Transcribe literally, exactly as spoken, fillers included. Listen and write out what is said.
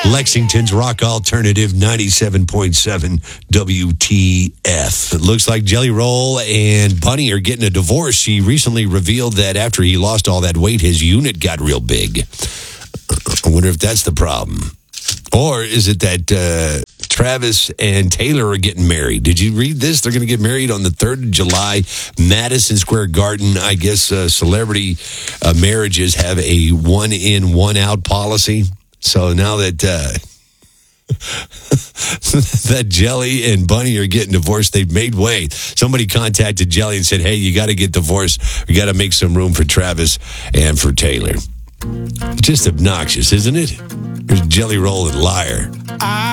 Lexington's Rock Alternative ninety-seven point seven W T F. It looks like Jelly Roll and Bunny are getting a divorce. She recently revealed that after he lost all that weight, his unit got real big. I wonder if that's the problem. Or is it that uh, Travis and Taylor are getting married? Did you read this? They're going to get married on the third of July, Madison Square Garden. I guess uh, celebrity uh, marriages have a one-in, one-out policy. So now that uh, that Jelly and Bunny are getting divorced, they've made way. Somebody contacted Jelly and said, hey, you got to get divorced. We got to make some room for Travis and for Taylor. Just obnoxious, isn't it? Here's Jelly Roll and Liar. I